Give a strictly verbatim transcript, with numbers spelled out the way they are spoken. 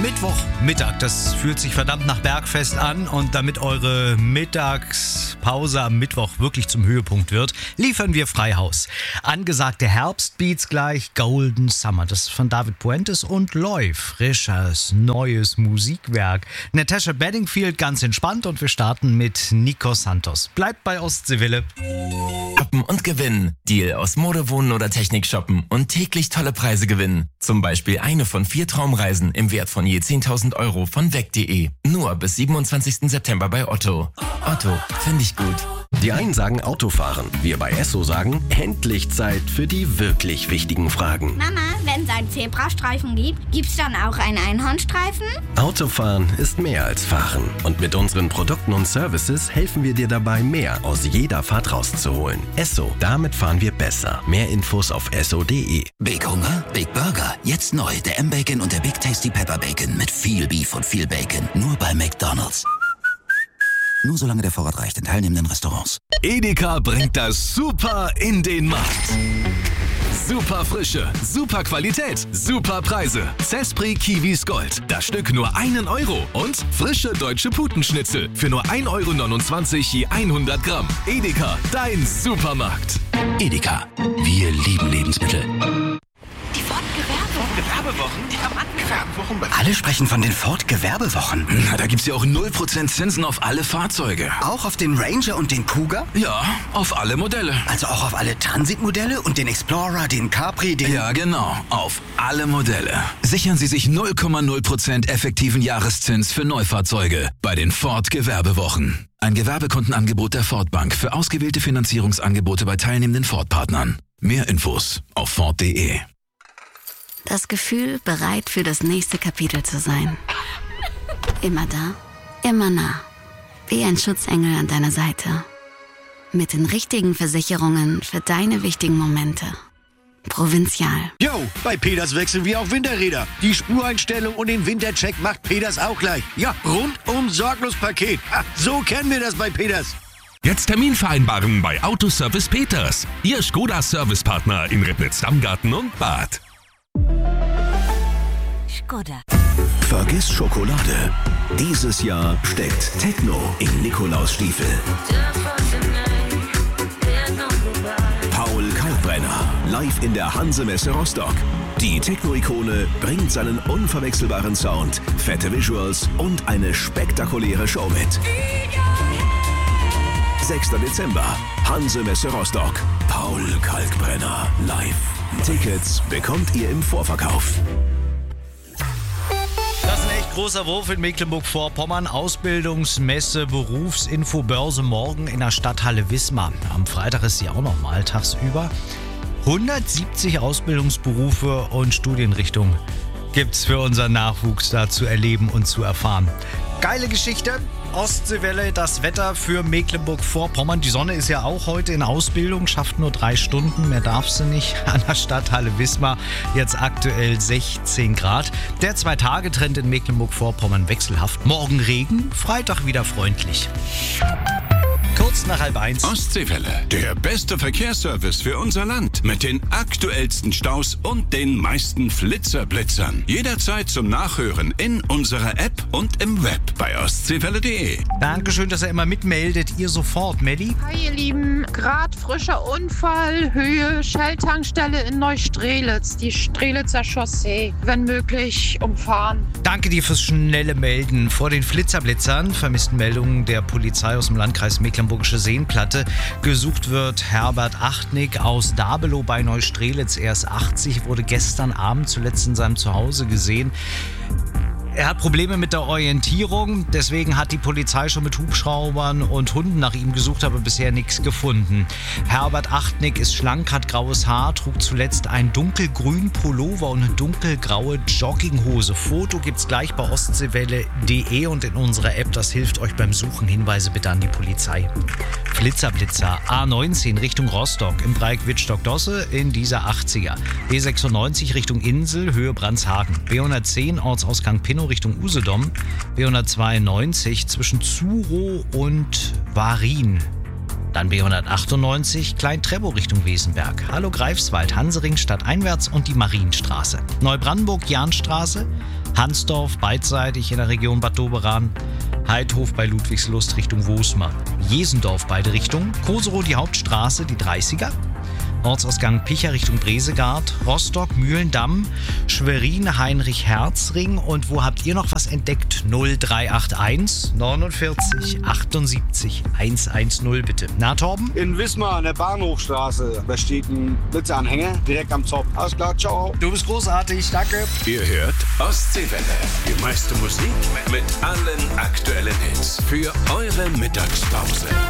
Mittwochmittag, das fühlt sich verdammt nach Bergfest an und damit eure Mittagspause am Mittwoch wirklich zum Höhepunkt wird, liefern wir Freihaus. Angesagte Herbstbeats gleich, Golden Summer, das ist von David Puentes und Loy, frisches, neues Musikwerk. Natasha Bedingfield ganz entspannt und wir starten mit Nico Santos. Bleibt bei Ostseewelle. Shoppen und gewinnen. Deal aus Mode, Wohnen oder Technik shoppen und täglich tolle Preise gewinnen. Zum Beispiel eine von vier Traumreisen im Wert von je zehntausend Euro von weg punkt de. Nur bis siebenundzwanzigsten September bei Otto. Otto, finde ich gut. Die einen sagen Autofahren, wir bei Esso sagen, endlich Zeit für die wirklich wichtigen Fragen. Mama, wenn es einen Zebrastreifen gibt, gibt's dann auch einen Einhornstreifen? Autofahren ist mehr als Fahren. Und mit unseren Produkten und Services helfen wir dir dabei, mehr aus jeder Fahrt rauszuholen. Esso, damit fahren wir besser. Mehr Infos auf esso punkt de. Big Hunger? Big Burger. Jetzt neu, der M-Bacon und der Big Tasty Pepper Bacon mit viel Beef und viel Bacon. Nur bei McDonald's. Nur solange der Vorrat reicht in teilnehmenden Restaurants. Edeka bringt das Super in den Markt. Super Frische, super Qualität, super Preise. Zespri Kiwis Gold. Das Stück nur einen Euro. Und frische deutsche Putenschnitzel für nur ein Euro neunundzwanzig je hundert Gramm. Edeka, dein Supermarkt. Edeka, wir lieben Lebensmittel. Die Ford-Gewerbewochen. Die Gewerbewochen. Alle sprechen von den Ford-Gewerbewochen. Na, da gibt's ja auch null Prozent Zinsen auf alle Fahrzeuge. Auch auf den Ranger und den Kuga? Ja, auf alle Modelle. Also auch auf alle Transit-Modelle und den Explorer, den Capri, den... Ja, genau. Auf alle Modelle. Sichern Sie sich null Komma null Prozent effektiven Jahreszins für Neufahrzeuge bei den Ford-Gewerbewochen. Ein Gewerbekundenangebot der Ford Bank für ausgewählte Finanzierungsangebote bei teilnehmenden Ford-Partnern. Mehr Infos auf ford punkt de. Das Gefühl, bereit für das nächste Kapitel zu sein. Immer da, immer nah. Wie ein Schutzengel an deiner Seite. Mit den richtigen Versicherungen für deine wichtigen Momente. Provinzial. Yo, bei Peters wechseln wir auf Winterräder. Die Spureinstellung und den Wintercheck macht Peters auch gleich. Ja, rundum sorglos Paket. Ha, so kennen wir das bei Peters. Jetzt Termin vereinbaren bei Autoservice Peters. Ihr Skoda-Servicepartner in Ribnitz-Stammgarten und Bad. Skoda. Vergiss Schokolade. Dieses Jahr steckt Techno in Nikolaus Stiefel. Paul Kalkbrenner, live in der Hanse-Messe Rostock. Die Techno-Ikone bringt seinen unverwechselbaren Sound, fette Visuals und eine spektakuläre Show mit. sechster Dezember, Hanse-Messe Rostock. Paul Kalkbrenner live. Tickets bekommt ihr im Vorverkauf. Das ist ein echt großer Wurf in Mecklenburg-Vorpommern. Ausbildungsmesse, Berufsinfo, Börse morgen in der Stadthalle Wismar. Am Freitag ist sie auch nochmal tagsüber. hundertsiebzig Ausbildungsberufe und Studienrichtungen gibt's für unseren Nachwuchs da zu erleben und zu erfahren. Geile Geschichte. Ostseewelle, das Wetter für Mecklenburg-Vorpommern. Die Sonne ist ja auch heute in Ausbildung, schafft nur drei Stunden, mehr darf sie nicht. An der Stadthalle Wismar jetzt aktuell sechzehn Grad. Der Zwei-Tage-Trend in Mecklenburg-Vorpommern wechselhaft. Morgen Regen, Freitag wieder freundlich. Kurz nach halb eins. Ostseewelle, der beste Verkehrsservice für unser Land. Mit den aktuellsten Staus und den meisten Flitzerblitzern. Jederzeit zum Nachhören in unserer App und im Web bei ostseewelle punkt de. Dankeschön, dass ihr immer mitmeldet. Ihr sofort, Melli. Hi ihr Lieben, grad frischer Unfall, Höhe, Shell-Tankstelle in Neustrelitz, die Strelitzer Chaussee. Wenn möglich, umfahren. Danke dir fürs schnelle Melden. Vor den Flitzerblitzern, vermissten Meldungen der Polizei aus dem Landkreis Mecklenburgische Seenplatte. Gesucht wird Herbert Achtnick aus Dabelow bei Neustrelitz. Er ist achtzig, wurde gestern Abend zuletzt in seinem Zuhause gesehen. Er hat Probleme mit der Orientierung, deswegen hat die Polizei schon mit Hubschraubern und Hunden nach ihm gesucht, aber bisher nichts gefunden. Herbert Achtnick ist schlank, hat graues Haar, trug zuletzt einen dunkelgrünen Pullover und eine dunkelgraue Jogginghose. Foto gibt's gleich bei ostseewelle punkt de und in unserer App, das hilft euch beim Suchen. Hinweise bitte an die Polizei. Flitzerblitzer, A neunzehn Richtung Rostock, im Bereich Wittstock-Dosse in dieser achtziger. B sechsundneunzig Richtung Insel, Höhe Brandshagen. B hundertzehn Ortsausgang Pinnow Richtung Usedom. B hundertzweiundneunzig zwischen Zuro und Warin. Dann B hundertachtundneunzig Klein-Treppow Richtung Wesenberg. Hallo Greifswald, Hansering stadteinwärts und die Marienstraße. Neubrandenburg Jahnstraße, Hansdorf beidseitig in der Region Bad Doberan, Heidhof bei Ludwigslust Richtung Wosmar, Jesendorf beide Richtungen, Koserow die Hauptstraße, die dreißiger, Ortsausgang Picha Richtung Bresegard, Rostock, Mühlendamm, Schwerin, Heinrich-Herz-Ring. Und wo habt ihr noch was entdeckt? null drei acht eins neunundvierzig achtundsiebzig hundertzehn bitte. Na, Torben? In Wismar an der Bahnhofstraße, da steht ein Blitzanhänger direkt am Zopf. Alles klar, ciao. Du bist großartig, danke. Ihr hört Ostseewelle. Die meiste Musik mit allen aktuellen Hits für eure Mittagspause.